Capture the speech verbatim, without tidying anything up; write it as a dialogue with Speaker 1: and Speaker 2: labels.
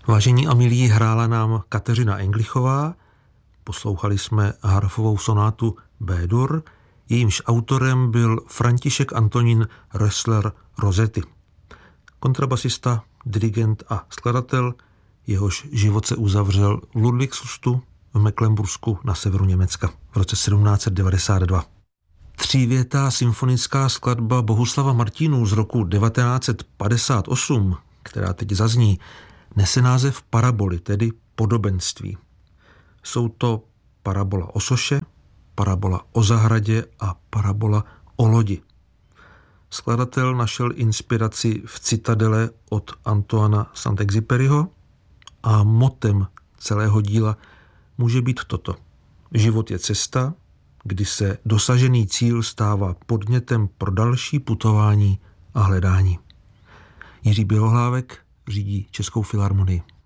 Speaker 1: Vážení a milí, hrála nám Kateřina Englichová, poslouchali jsme harfovou sonátu B-dur, jejímž autorem byl František Antonín Rössler Rossetti. Kontrabasista, dirigent a skladatel, jehož život se uzavřel v Ludwigsluftu v Mecklenbursku na severu Německa v roce sedmnáct set devadesát dva. Třívětá symfonická skladba Bohuslava Martinů z roku devatenáct set padesát osm, která teď zazní, nese název paraboly, tedy podobenství. Jsou to parabola o soše, parabola o zahradě a parabola o lodi. Skladatel našel inspiraci v Citadele od Antoana Saint-Exupéryho a motem celého díla může být toto. Život je cesta, kdy se dosažený cíl stává podnětem pro další putování a hledání. Jiří Bělohlávek řídí Českou filharmonii.